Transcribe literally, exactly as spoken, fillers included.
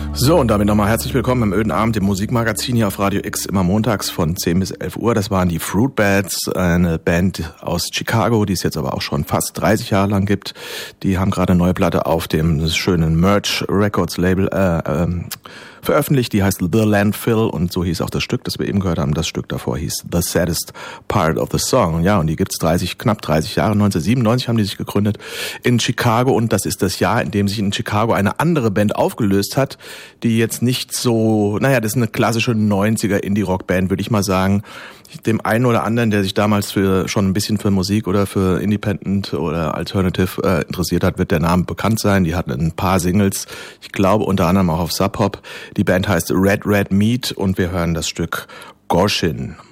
So, und damit nochmal herzlich willkommen im öden Abend, im Musikmagazin hier auf Radio X, immer montags von zehn bis elf Uhr. Das waren die Fruit Bats, eine Band aus Chicago, die es jetzt aber auch schon fast dreißig Jahre lang gibt. Die haben gerade eine neue Platte auf dem schönen Merch Records Label äh, ähm, veröffentlicht. Die heißt The Landfill und so hieß auch das Stück, das wir eben gehört haben. Das Stück davor hieß The Saddest Part of the Song. Ja, und die gibt's dreißig, knapp dreißig Jahre. neunzehnhundertsiebenundneunzig haben die sich gegründet in Chicago und das ist das Jahr, in dem sich in Chicago eine andere Band aufgelöst hat, die jetzt nicht so, naja, das ist eine klassische neunziger Indie-Rock-Band, würde ich mal sagen. Dem einen oder anderen, der sich damals für schon ein bisschen für Musik oder für Independent oder Alternative äh, interessiert hat, wird der Name bekannt sein. Die hatten ein paar Singles, ich glaube unter anderem auch auf Sub Pop. Die Band heißt Red Red Meat und wir hören das Stück Gorshin.